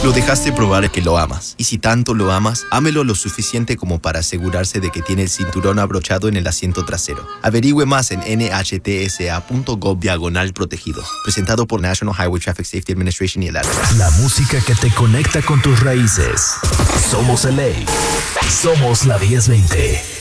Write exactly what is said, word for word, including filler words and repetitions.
Lo dejaste probar que lo amas. Y si tanto lo amas, ámelo lo suficiente como para asegurarse de que tiene el cinturón abrochado en el asiento trasero. Averigüe más en N H T S A punto gov diagonal protegidos. Presentado por National Highway Traffic Safety Administration y el A R A. La música que te conecta con tus raíces. Somos L A. Somos la diez veinte.